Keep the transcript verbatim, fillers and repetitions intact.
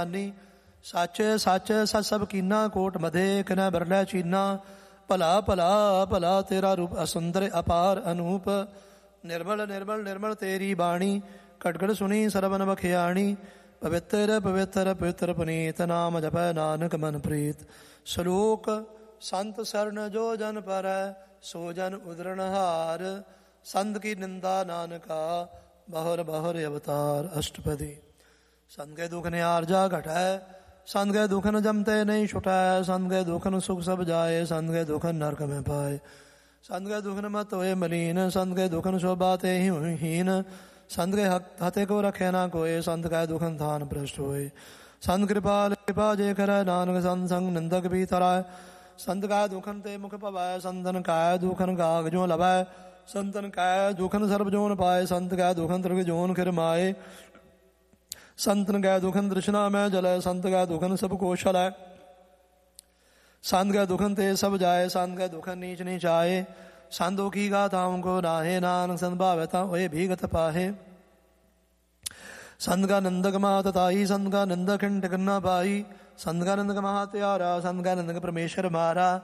ਗਿਆਨੀ। ਸੱਚ ਸੱਚ ਸੱਚ ਸਭ ਕੀਨਾ, ਕੋਟ ਮਧੇ ਕਿਨੈ ਬਰਲੈ ਚੀਨਾ। ਭਲਾ ਭਲਾ ਭਲਾ ਤੇਰਾ ਰੂਪ, ਅਸੁੰਦਰ ਅਪਾਰ ਅਨੂਪ। ਨਿਰਮਲ ਨਿਰਮਲ ਨਿਰਮਲ ਤੇਰੀ ਬਾਣੀ, ਕਟਕਟ ਸੁਣੀ ਸਰਬਨ ਬਖਿਆਣੀ। ਪਵਿੱਤਰ ਪਵਿੱਤਰ ਪਵਿੱਤਰ ਪੁਨੀਤ, ਨਾਮ ਜਪੈ ਨਾਨਕ ਮਨ ਪ੍ਰੀਤ। ਸਲੋਕ ਸੰਤ ਸਰਨ ਜੋ ਜਨ ਪਰੈ, ਸੋ ਜਨ ਉਦਰਣ ਹਾਰ। ਸੰਤ ਕੀ ਨਿੰਦਾ ਨਾਨਕਾ, ਬਹੁਰ ਬਹੁਰ ਅਵਤਾਰ। ਅਸ਼ਟਪਦੀ। ਸੰਤ ਕੇ ਦੁਖ ਨਿਆਰ ਜਾ ਘਟੈ, ਸੰਤ ਕੇ ਦੁਖਨ ਜਮਤੇ ਨਹੀਂ ਛੁਟੈ। ਸੰਤ ਕੇ ਦੁਖਨ ਸੁਖ ਸਭ ਜਾਏ, ਸੰਤ ਕੇ ਦੁਖਨ ਨਰਕ ਮੈਂ ਪਾਏ। ਸੰਤ ਕੇ ਦੁਖਨ ਮਤ ਹੋਏ ਮਲੀਨ, ਸੰਤ ਕੇ ਦੁਖਨ ਸ਼ੋਭਾ ਤੇ ਹੀ ਹੀਨ। ਸੰਤ ਕੇ ਹਤੇ ਕੋ ਰਖੇ ਨਾ ਕੋਏ, ਸੰਤ ਕੈ ਦੁਖਨ ਥਾਨ ਭ੍ਰਸ਼ਟ ਹੋਏ। ਸੰਤ ਕਿਰਪਾਲ ਕਿਰਪਾ ਜੇ ਕਰੈ, ਨਾਨਕ ਸੰਤ ਸੰਗ ਨਿੰਦਕ ਵੀ ਤਰੈ। ਸੰਤ ਕੈ ਦੁਖਨ ਤੇ ਮੁਖ ਭਵੈ, ਸੰਤਨ ਕੈ ਦੁਖਨ ਗਾਗ ਜੋ ਲਵੈ। ਸੰਤਨ ਕੈ ਦੁਖਨ ਸਰਬ ਜੋਨ ਪਾਏ, ਸੰਤ ਕੈ ਦੁਖਨ ਤ੍ਰਿਗ ਜੋਨ ਖਿਰ ਮਾਏ। ਸੰਤਨ ਕੈ ਦੁਖਨ ਤ੍ਰਿਸ਼ਨਾ ਮੈਂ ਜਲੈ, ਸੰਤ ਕੈ ਦੁਖਨ ਸਭ ਕੋ ਛਲੈ। ਸੰਤ ਕੈ ਦੁਖਨ ਤੇ ਸਭ ਜਾਏ, ਸੰਤ ਕੈ ਦੁਖਨ ਨੀਚ ਨੀਚ ਆਏ। ਸੰਤੋ ਕੀ ਗਾਥਾਉ ਕੋ ਨਾਹੇ, ਨਾਨਕ ਸੰਤ ਭਾਵੈ ਤਾ ਹੋਏ ਭੀਗਤ ਪਾਹੇ। ਸੰਤ ਕਾ ਨਿੰਦਕ ਮਾਤ ਤਾਈ, ਸੰਤ ਕਾ ਨਿੰਦਕ ਖਿੰਡ ਟਿਕ ਨਾ ਪਾਈ। ਸੰਤ ਕਾ ਨਿੰਦਕ ਮਹਾ ਤਿਆਰਾ, ਸੰਤ ਕਾ ਨਿੰਦਕ ਪਰਮੇਸ਼ਰ ਮਾਰਾ।